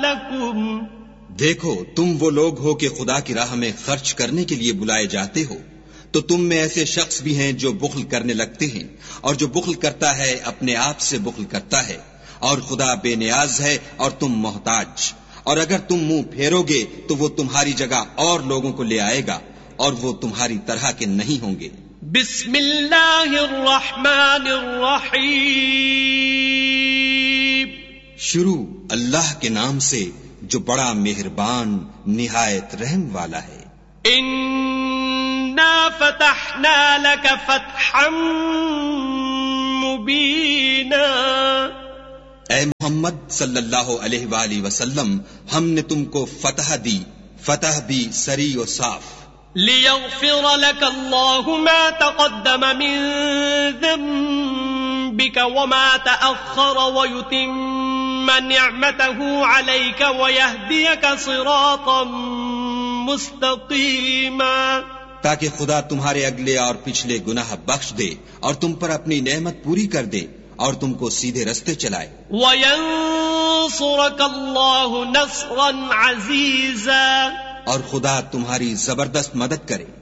لكم. دیکھو تم وہ لوگ ہو کہ خدا کی راہ میں خرچ کرنے کے لیے بلائے جاتے ہو، تو تم میں ایسے شخص بھی ہیں جو بخل کرنے لگتے ہیں، اور جو بخل کرتا ہے اپنے آپ سے بخل کرتا ہے، اور خدا بے نیاز ہے اور تم محتاج. اور اگر تم منہ پھیرو گے تو وہ تمہاری جگہ اور لوگوں کو لے آئے گا، اور وہ تمہاری طرح کے نہیں ہوں گے. بسم اللہ الرحمن الرحیم. شروع اللہ کے نام سے جو بڑا مہربان نہایت رحم والا ہے. انا فتحنا لك فتحا مبینا. اے محمد صلی اللہ علیہ وآلہ وسلم، ہم نے تم کو فتح دی، فتح بھی سری و صاف. ليغفر لك الله ما تقدم من ذنبك وما تأخر ويتم نعمته عليك ويهديك صراطا مستقيما. تاکہ خدا تمہارے اگلے اور پچھلے گناہ بخش دے اور تم پر اپنی نعمت پوری کر دے اور تم کو سیدھے رستے چلائے. وَيَنصُرَكَ اللَّهُ نَصْرًا عَزِيزًا. اور خدا تمہاری زبردست مدد کرے.